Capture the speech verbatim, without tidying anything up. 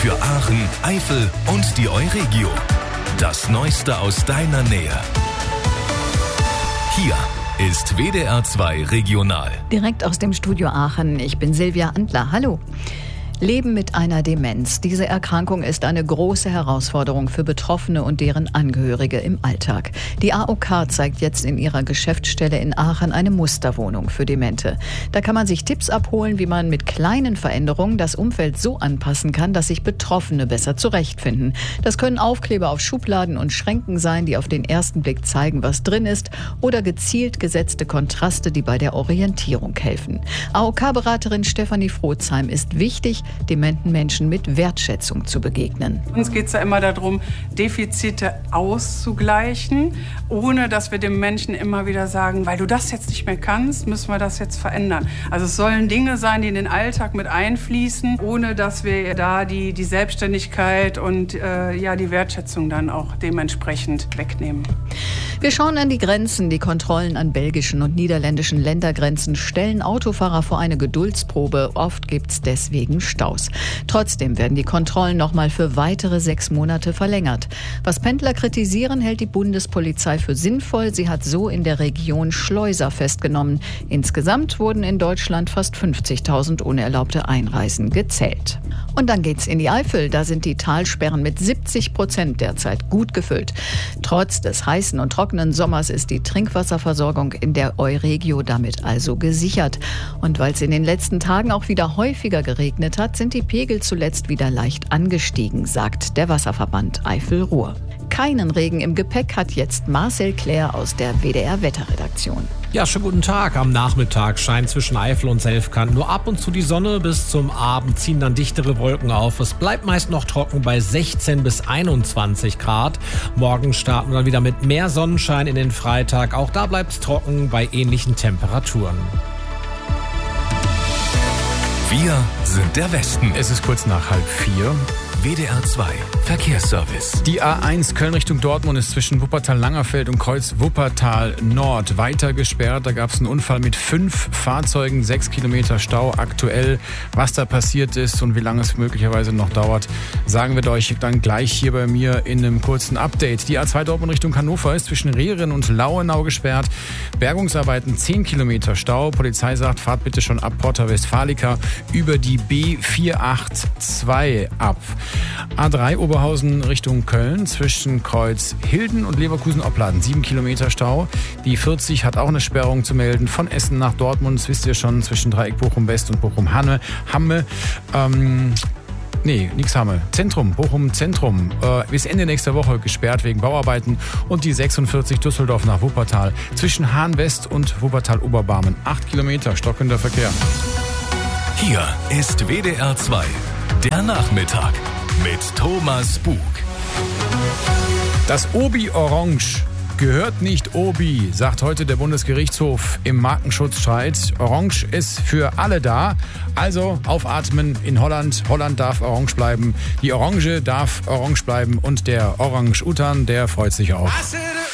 Für Aachen, Eifel und die Euregio. Das Neueste aus deiner Nähe. Hier ist W D R zwei Regional. Direkt aus dem Studio Aachen. Ich bin Silvia Antler. Hallo. Leben mit einer Demenz. Diese Erkrankung ist eine große Herausforderung für Betroffene und deren Angehörige im Alltag. Die A O K zeigt jetzt in ihrer Geschäftsstelle in Aachen eine Musterwohnung für Demente. Da kann man sich Tipps abholen, wie man mit kleinen Veränderungen das Umfeld so anpassen kann, dass sich Betroffene besser zurechtfinden. Das können Aufkleber auf Schubladen und Schränken sein, die auf den ersten Blick zeigen, was drin ist, oder gezielt gesetzte Kontraste, die bei der Orientierung helfen. A O K-Beraterin Stefanie Frotzheim ist wichtig, dementen Menschen mit Wertschätzung zu begegnen. Uns geht es ja immer darum, Defizite auszugleichen, ohne dass wir dem Menschen immer wieder sagen, weil du das jetzt nicht mehr kannst, müssen wir das jetzt verändern. Also es sollen Dinge sein, die in den Alltag mit einfließen, ohne dass wir da die, die Selbstständigkeit und äh, ja, die Wertschätzung dann auch dementsprechend wegnehmen. Wir schauen an die Grenzen. Die Kontrollen an belgischen und niederländischen Ländergrenzen stellen Autofahrer vor eine Geduldsprobe. Oft gibt es deswegen Staus. Trotzdem werden die Kontrollen noch mal für weitere sechs Monate verlängert. Was Pendler kritisieren, hält die Bundespolizei für sinnvoll. Sie hat so in der Region Schleuser festgenommen. Insgesamt wurden in Deutschland fast fünfzigtausend unerlaubte Einreisen gezählt. Und dann geht's in die Eifel. Da sind die Talsperren mit siebzig Prozent derzeit gut gefüllt. Trotz des heißen und trockenen Sommers ist die Trinkwasserversorgung in der Euregio damit also gesichert. Und weil es in den letzten Tagen auch wieder häufiger geregnet hat, sind die Pegel zuletzt wieder leicht angestiegen, sagt der Wasserverband Eifel-Ruhr. Keinen Regen im Gepäck hat jetzt Marcel Claire aus der W D R-Wetterredaktion. Ja, schönen guten Tag. Am Nachmittag scheint zwischen Eifel und Selfkant nur ab und zu die Sonne. Bis zum Abend ziehen dann dichtere Wolken auf. Es bleibt meist noch trocken bei sechzehn bis einundzwanzig Grad. Morgen starten wir dann wieder mit mehr Sonnenschein in den Freitag. Auch da bleibt es trocken bei ähnlichen Temperaturen. Wir sind der Westen. Es ist kurz nach halb vier. W D R zwei Verkehrsservice. Die A eins Köln Richtung Dortmund ist zwischen Wuppertal-Langerfeld und Kreuz Wuppertal-Nord weiter gesperrt. Da gab es einen Unfall mit fünf Fahrzeugen, sechs Kilometer Stau aktuell. Was da passiert ist und wie lange es möglicherweise noch dauert, sagen wir euch dann gleich hier bei mir in einem kurzen Update. Die A zwei Dortmund Richtung Hannover ist zwischen Rehren und Lauenau gesperrt. Bergungsarbeiten zehn Kilometer Stau. Polizei sagt, fahrt bitte schon ab Porta Westfalica über die B vierhundertzweiundachtzig ab. A drei Oberhausen Richtung Köln zwischen Kreuz Hilden und Leverkusen-Opladen. sieben Kilometer Stau. Die vierzig hat auch eine Sperrung zu melden. Von Essen nach Dortmund, das wisst ihr schon, zwischen Dreieck Bochum-West und Bochum-Hamme. Hamme, ähm, nee, nix Hamme. Zentrum, Bochum-Zentrum. Äh, bis Ende nächster Woche gesperrt wegen Bauarbeiten. Und die sechsundvierzig Düsseldorf nach Wuppertal. Zwischen Hahn-West und Wuppertal-Oberbarmen. acht Kilometer stockender Verkehr. Hier ist W D R zwei. Der Nachmittag mit Thomas Bug. Das Obi Orange gehört nicht Obi, sagt heute der Bundesgerichtshof im Markenschutzstreit. Orange ist für alle da. Also aufatmen in Holland. Holland darf orange bleiben. Die Orange darf orange bleiben. Und der Orang-Utan, der freut sich auch.